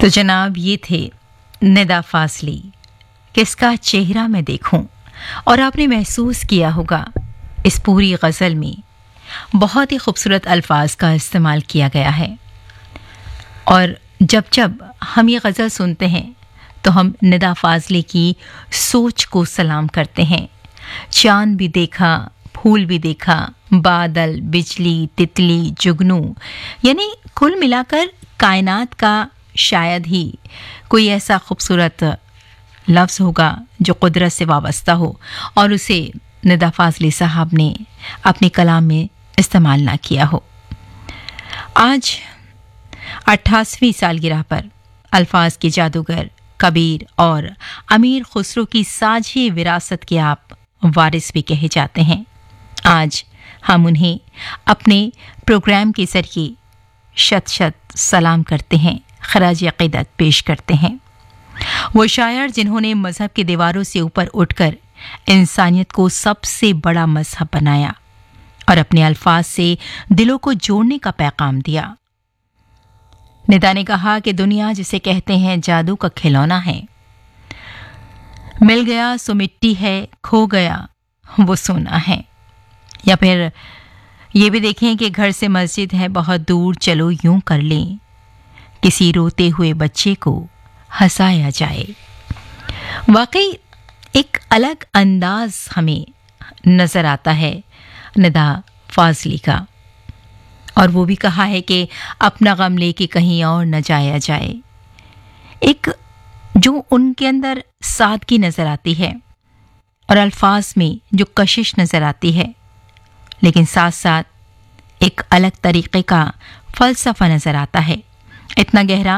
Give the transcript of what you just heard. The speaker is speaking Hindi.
तो जनाब ये थे निदा फाजली, किसका चेहरा मैं देखूं। और आपने महसूस किया होगा इस पूरी गज़ल में बहुत ही खूबसूरत अल्फाज का इस्तेमाल किया गया है। और जब जब हम ये गज़ल सुनते हैं तो हम निदा फाजली की सोच को सलाम करते हैं। चांद भी देखा, फूल भी देखा, बादल, बिजली, तितली, जुगनू, यानी कुल मिलाकर कायनात का शायद ही कोई ऐसा खूबसूरत लफ्ज़ होगा जो कुदरत से वाबस्ता हो और उसे निदा फाजली साहब ने अपने कलाम में इस्तेमाल ना किया हो। आज 88वीं सालगिरह पर अल्फाज के जादूगर कबीर और अमीर खुसरो की साझी विरासत के आप वारिस भी कहे जाते हैं। आज हम उन्हें अपने प्रोग्राम के जरिए शत शत सलाम करते हैं, खराज अक़ीदत पेश करते हैं। वो शायर जिन्होंने मजहब की दीवारों से ऊपर उठकर इंसानियत को सबसे बड़ा मजहब बनाया और अपने अल्फाज से दिलों को जोड़ने का पैगाम दिया। निदा ने कहा कि दुनिया जिसे कहते हैं जादू का खिलौना है, मिल गया सो मिट्टी है, खो गया वो सोना है। या फिर ये भी देखें कि घर से मस्जिद है बहुत दूर, चलो यूं कर लें किसी रोते हुए बच्चे को हंसाया जाए। वाकई एक अलग अंदाज हमें नजर आता है निदा फाजली का। और वो भी कहा है कि अपना गम लेके कहीं और न जाया जाए। एक जो उनके अंदर सादगी नजर आती है और अल्फाज में जो कशिश नजर आती है, लेकिन साथ साथ एक अलग तरीके का फलसफा नजर आता है, इतना गहरा